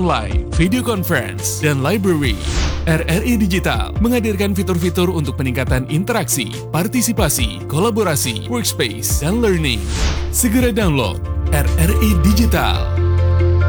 online, video conference, dan library. RRI Digital menghadirkan fitur-fitur untuk peningkatan interaksi, partisipasi, kolaborasi, workspace, dan learning. Segera download RRI Digital.